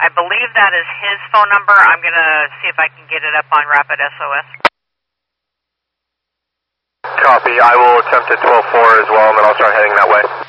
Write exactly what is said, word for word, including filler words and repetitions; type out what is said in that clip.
I believe that is his phone number. I'm going to see if I can get it up on Rapid S O S. Copy. I will attempt at twelve four as well, and then I'll start heading that way.